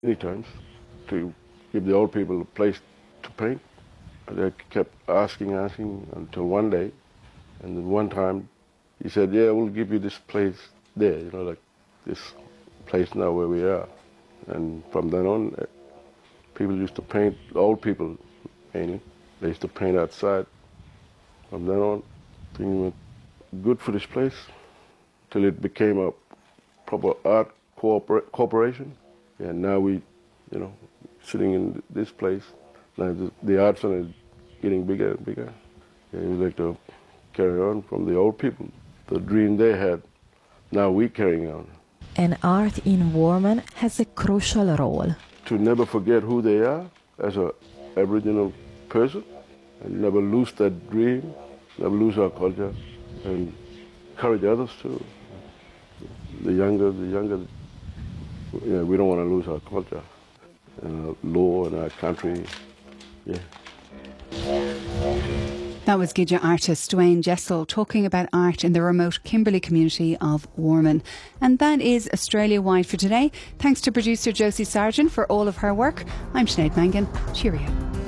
many times to give the old people a place to paint. They kept asking until one day, and then one time he said, "Yeah, we'll give you this place there, like this place now where we are." And from then on, people used to paint, old people mainly. They used to paint outside. From then on, things went good for this place till it became a proper art corporation. And now we, sitting in this place, now the art center is getting bigger and bigger. And we like to carry on from the old people. The dream they had, now we carrying on. And art in Warman has a crucial role. To never forget who they are as an Aboriginal person, and never lose that dream, never lose our culture, and encourage others too. The younger, we don't want to lose our culture and our law and our country. Yeah. That was Gidja artist Dwayne Jessel talking about art in the remote Kimberley community of Warman. And that is Australia-wide for today. Thanks to producer Josie Sargent for all of her work. I'm Sinead Mangan. Cheerio.